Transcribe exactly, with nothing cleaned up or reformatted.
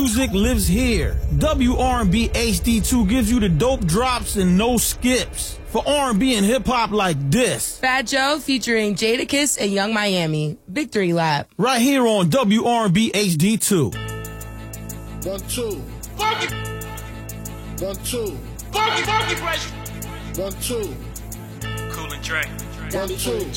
music lives here. W R and B H D two gives you the dope drops and no skips. For R and B and hip-hop like this. Fat Joe featuring Jadakiss and Young Miami. Victory Lap. Right here on W R and B H D two. One, two. Funky. One, two. Funky, funky fresh. One, two. Cool and Dre. One, two.